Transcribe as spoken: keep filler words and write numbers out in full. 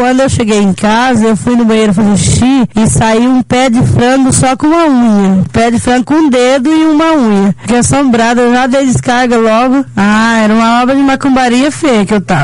quando eu cheguei em casa, eu fui no banheiro fazer xixi e saiu um pé de frango só com uma unha. Um pé de frango com um dedo e uma unha. Fiquei assombrada, eu já dei descarga logo. Ah, era uma obra de macumbaria feia que eu tava.